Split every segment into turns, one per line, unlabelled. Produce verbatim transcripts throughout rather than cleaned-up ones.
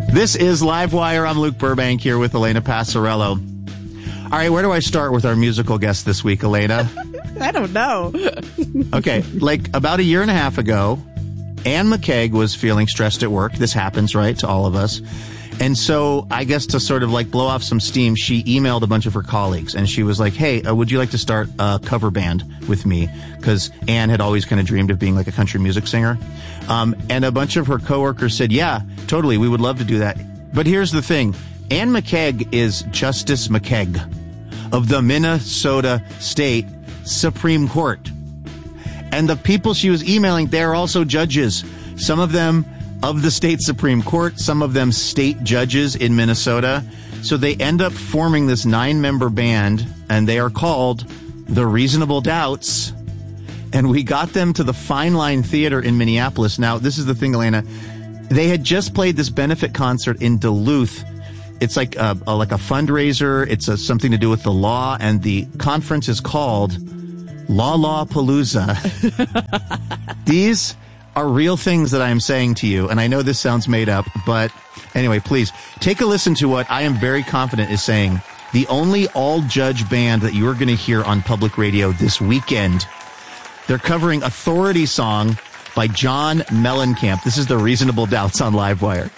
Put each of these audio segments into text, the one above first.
This is Livewire. I'm Luke Burbank here with Elena Passarello. All right, where do I start with our musical guest this week, Elena?
I don't know.
Okay, like about a year and a half ago, Anne McKeag was feeling stressed at work. This happens, right, to all of us. And so I guess to sort of like blow off some steam, she emailed a bunch of her colleagues and she was like, hey, uh, would you like to start a cover band with me? Because Anne had always kind of dreamed of being like a country music singer. Um, and a bunch of her coworkers said, yeah, totally, we would love to do that. But here's the thing. Anne McKeag is Justice McKeag of the Minnesota State Supreme Court. And the people she was emailing, they're also judges. Some of them of the state Supreme Court, some of them state judges in Minnesota. So they end up forming this nine-member band, and they are called The Reasonable Doubts. And we got them to the Fine Line Theater in Minneapolis. Now, this is the thing, Elena. They had just played this benefit concert in Duluth. It's like a, a like a fundraiser. It's a, something to do with the law, and the conference is called La La Palooza. These are real things that I am saying to you, and I know this sounds made up, but anyway, please take a listen to what I am very confident is saying. The only all-judge band that you are going to hear on public radio this weekend. They're covering Authority Song by John Mellencamp. This is The Reasonable Doubts on Livewire.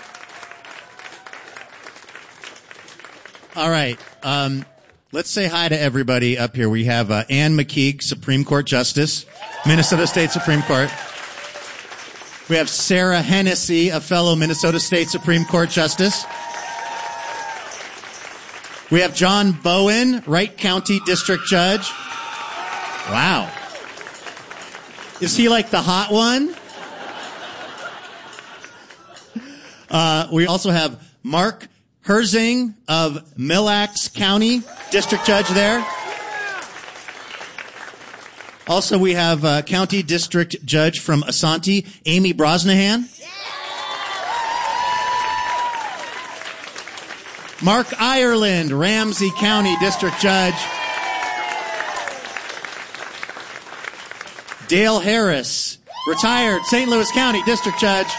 All right. Um, let's say hi to everybody up here. We have uh, Anne McKeag, Supreme Court Justice, Minnesota State Supreme Court. We have Sarah Hennessy, a fellow Minnesota State Supreme Court Justice. We have John Bowen, Wright County District Judge. Wow. Is he like the hot one? Uh, we also have Mark Herzing of Mille Lacs County, District Judge there. Also, we have uh, County District Judge from Asante, Amy Brosnahan. Mark Ireland, Ramsey County District Judge. Dale Harris, retired Saint Louis County District Judge.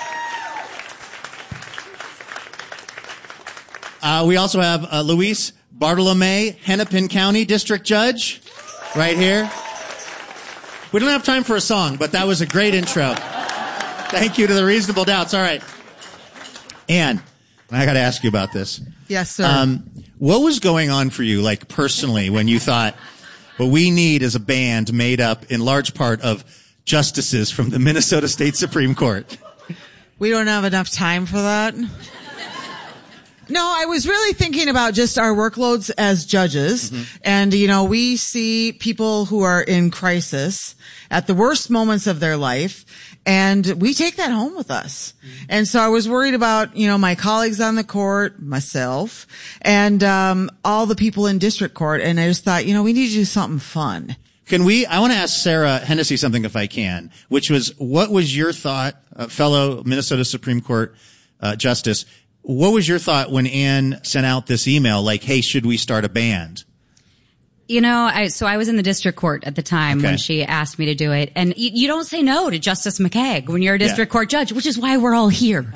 Uh, we also have uh, Luis Bartolome, Hennepin County District Judge, right here. We don't have time for a song, but that was a great intro. Thank you to The Reasonable Doubts. All right. Anne, I got to ask you about this.
Yes, sir.
Um, what was going on for you, like personally, when you thought, what we need is a band made up in large part of justices from the Minnesota State Supreme Court?
We don't have enough time for that. No, I was really thinking about just our workloads as judges. Mm-hmm. And, you know, we see people who are in crisis at the worst moments of their life, and we take that home with us. Mm-hmm. And so I was worried about, you know, my colleagues on the court, myself, and um all the people in district court. And I just thought, you know, we need to do something fun.
Can we, I want to ask Sarah Hennessy something if I can, which was, what was your thought, uh, fellow Minnesota Supreme Court uh, Justice, what was your thought when Anne sent out this email like, hey, should we start a band?
You know, I, so I was in the district court at the time okay. when she asked me to do it. And you, you don't say no to Justice McKeag when you're a district yeah. court judge, which is why we're all here.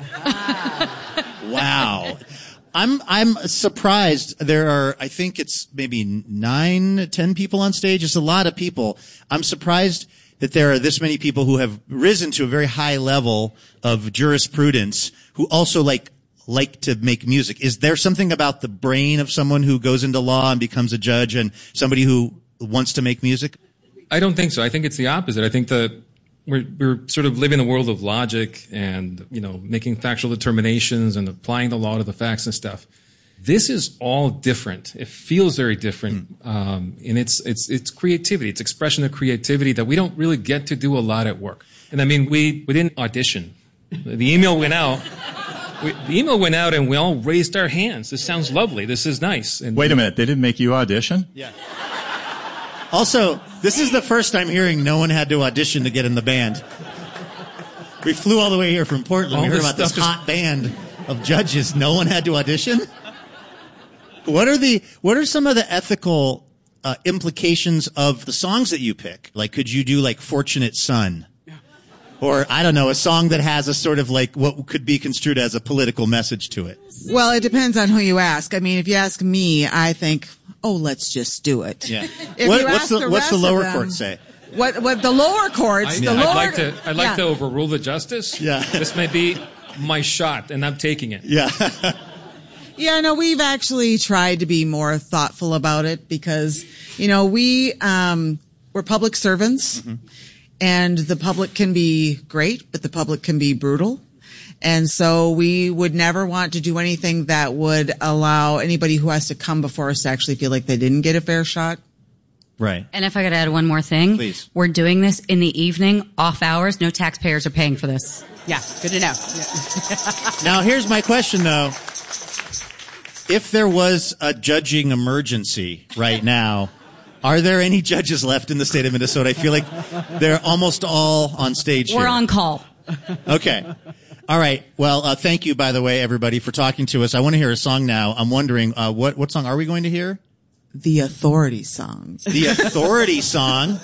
Wow. I'm, I'm surprised. There are, I think it's maybe nine, ten people on stage. It's a lot of people. I'm surprised that there are this many people who have risen to a very high level of jurisprudence who also like, like to make music. Is there something about the brain of someone who goes into law and becomes a judge and somebody who wants to make music?
I don't think so. I think it's the opposite. I think that we're, we're sort of living in a world of logic and, you know, making factual determinations and applying the law to the facts and stuff. This is all different. It feels very different. Mm. Um, and it's, it's, it's creativity. It's expression of creativity that we don't really get to do a lot at work. And I mean, we, we didn't audition. The email went out. We, the email went out and we all raised our hands. This sounds lovely. This is nice. And,
Wait a minute. They didn't make you audition?
Yeah. Also, this is the first I'm hearing no one had to audition to get in the band. We flew all the way here from Portland. All we heard about this hot is... band of judges. No one had to audition? What are the, what are some of the ethical uh, implications of the songs that you pick? Like, could you do like Fortunate Son? or I don't know, a song that has a sort of like what could be construed as a political message to it?
Well, it depends on who you ask. I mean, if you ask me, I think, oh, let's just do it.
Yeah.
If
What,
you
what's
ask
the,
the
what's the
rest
lower
of them-
court say?
What what the lower courts?
I,
the
I'd
lower.
like to. I'd like
yeah.
to overrule the justice.
Yeah.
This may be my shot, and I'm taking it.
Yeah.
Yeah, no, we've actually tried to be more thoughtful about it because, you know, we, um, we're public servants mm-hmm. and the public can be great, but the public can be brutal. And so we would never want to do anything that would allow anybody who has to come before us to actually feel like they didn't get a fair shot.
Right.
And if I could add one more thing,
please.
We're doing this in the evening, off hours. No taxpayers are paying for this.
Yeah, good to know. Yeah.
Now, here's my question, though. If there was a judging emergency right now, are there any judges left in the state of Minnesota? I feel like they're almost all on stage
We're
here.
on call.
Okay. All right. Well, uh, thank you, by the way, everybody, for talking to us. I want to hear a song now. I'm wondering, uh, what, what song are we going to hear?
The Authority songs.
The Authority song.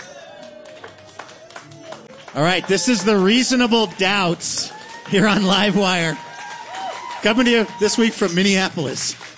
All right. This is the Reasonable Doubts here on Livewire. Coming to you this week from Minneapolis.